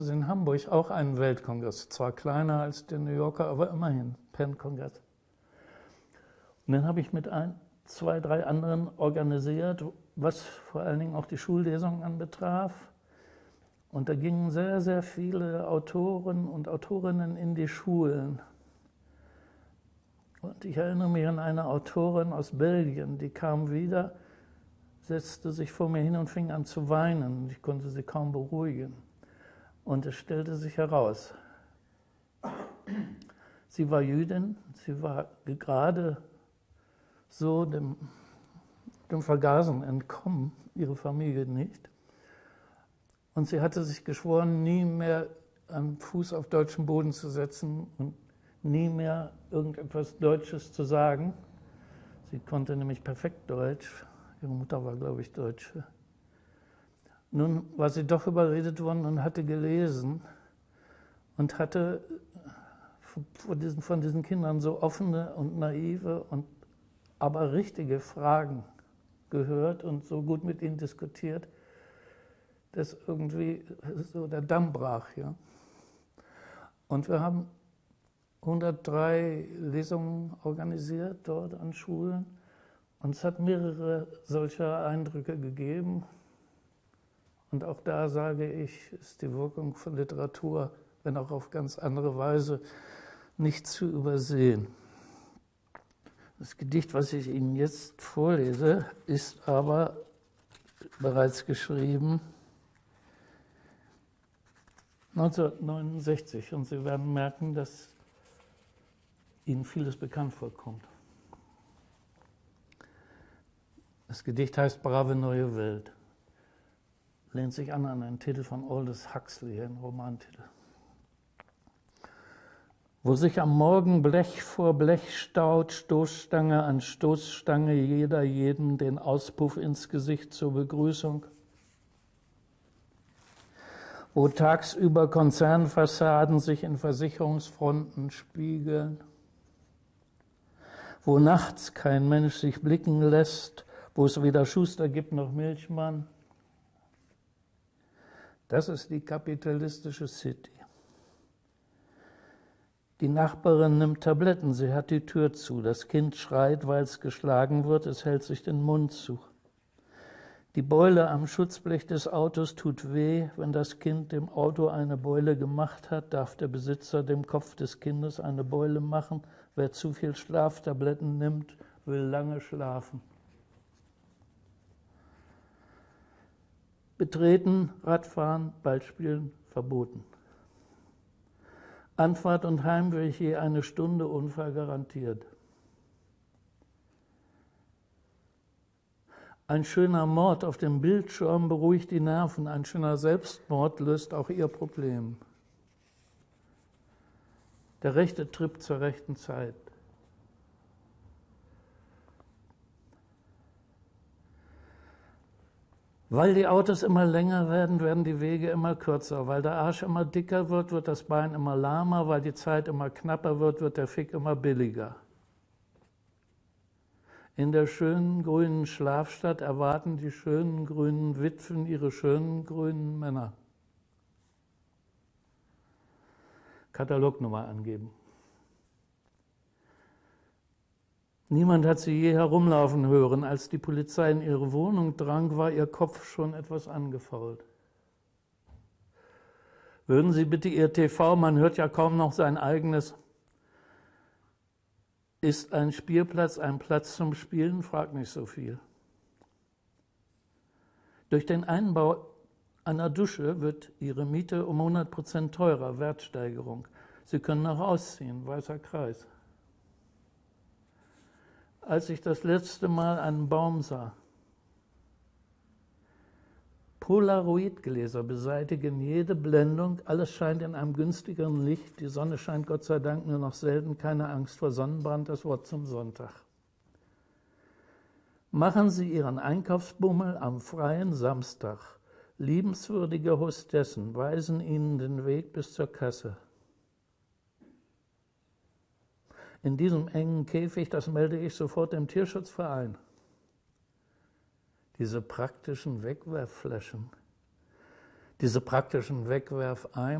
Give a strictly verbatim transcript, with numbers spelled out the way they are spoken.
in Hamburg auch einen Weltkongress, zwar kleiner als der New Yorker, aber immerhin, Penn-Kongress. Und den habe ich mit ein, zwei, drei anderen organisiert, was vor allen Dingen auch die Schullesungen anbetraf. Und da gingen sehr, sehr viele Autoren und Autorinnen in die Schulen. Und ich erinnere mich an eine Autorin aus Belgien, die kam wieder, setzte sich vor mir hin und fing an zu weinen. Ich konnte sie kaum beruhigen. Und es stellte sich heraus, sie war Jüdin, sie war gerade so dem, dem Vergasen entkommen, ihre Familie nicht. Und sie hatte sich geschworen, nie mehr einen Fuß auf deutschen Boden zu setzen und nie mehr irgendetwas Deutsches zu sagen. Sie konnte nämlich perfekt Deutsch, ihre Mutter war, glaube ich, Deutsche. Nun war sie doch überredet worden und hatte gelesen und hatte von diesen, von diesen Kindern so offene und naive und aber richtige Fragen gehört und so gut mit ihnen diskutiert, dass irgendwie so der Damm brach. Ja. Und wir haben hundertdrei Lesungen organisiert dort an Schulen und es hat mehrere solcher Eindrücke gegeben. Und auch da sage ich, ist die Wirkung von Literatur, wenn auch auf ganz andere Weise, nicht zu übersehen. Das Gedicht, was ich Ihnen jetzt vorlese, ist aber bereits geschrieben neunzehnhundertneunundsechzig und Sie werden merken, dass Ihnen vieles bekannt vorkommt. Das Gedicht heißt Brave neue Welt. Lehnt sich an an einen Titel von Aldous Huxley, ein Romantitel. Wo sich am Morgen Blech vor Blech staut, Stoßstange an Stoßstange, jeder jedem den Auspuff ins Gesicht zur Begrüßung. Wo tagsüber Konzernfassaden sich in Versicherungsfronten spiegeln. Wo nachts kein Mensch sich blicken lässt, wo es weder Schuster gibt noch Milchmann. Das ist die kapitalistische City. Die Nachbarin nimmt Tabletten, sie hat die Tür zu. Das Kind schreit, weil es geschlagen wird, es hält sich den Mund zu. Die Beule am Schutzblech des Autos tut weh. Wenn das Kind dem Auto eine Beule gemacht hat, darf der Besitzer dem Kopf des Kindes eine Beule machen. Wer zu viel Schlaftabletten nimmt, will lange schlafen. Betreten, Radfahren, Ballspielen verboten. Anfahrt und Heimweg je eine Stunde, Unfall garantiert. Ein schöner Mord auf dem Bildschirm beruhigt die Nerven, ein schöner Selbstmord löst auch ihr Problem. Der rechte Trip zur rechten Zeit. Weil die Autos immer länger werden, werden die Wege immer kürzer. Weil der Arsch immer dicker wird, wird das Bein immer lahmer. Weil die Zeit immer knapper wird, wird der Fick immer billiger. In der schönen grünen Schlafstadt erwarten die schönen grünen Witwen ihre schönen grünen Männer. Katalognummer angeben. Niemand hat sie je herumlaufen hören. Als die Polizei in ihre Wohnung drang, war ihr Kopf schon etwas angefault. Würden Sie bitte Ihr T V, man hört ja kaum noch sein eigenes. Ist ein Spielplatz ein Platz zum Spielen? Frag nicht so viel. Durch den Einbau einer Dusche wird Ihre Miete um hundert Prozent teurer, Wertsteigerung. Sie können auch ausziehen, weißer Kreis. Als ich das letzte Mal einen Baum sah. Polaroidgläser beseitigen jede Blendung, alles scheint in einem günstigeren Licht, die Sonne scheint Gott sei Dank nur noch selten, keine Angst vor Sonnenbrand, das Wort zum Sonntag. Machen Sie Ihren Einkaufsbummel am freien Samstag. Liebenswürdige Hostessen weisen Ihnen den Weg bis zur Kasse. In diesem engen Käfig, das melde ich sofort dem Tierschutzverein. Diese praktischen Wegwerfflaschen, diese praktischen Wegwerfeimer